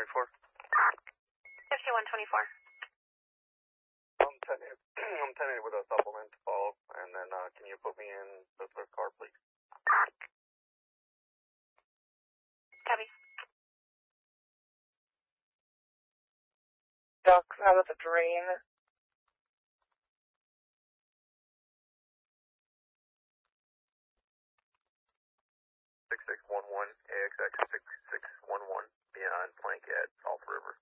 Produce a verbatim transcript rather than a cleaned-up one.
twenty-four. fifty-one twenty-four. I'm tentative, I'm tentative with a supplement to follow, and then uh, can you put me in the Swift car, please? Copy. Doc, how about the drain? six six one one, A X X six six one one, beyond flank at Salt River.